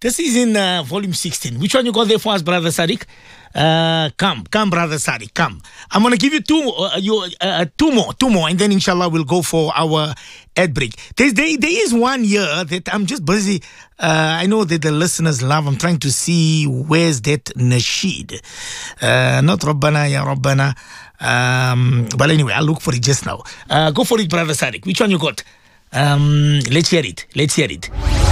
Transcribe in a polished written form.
This is in volume 16. Which one you got there for us, Brother Sadiq? Come, Brother Sadiq, come. I'm going to give you two more, and then inshallah we'll go for our ad break. There is one here that I'm just busy. I know that the listeners love. I'm trying to see where's that nasheed. Not Rabbana, Ya Rabbana. But anyway, I'll look for it just now. Go for it, Brother Sadiq. Which one you got? Let's hear it.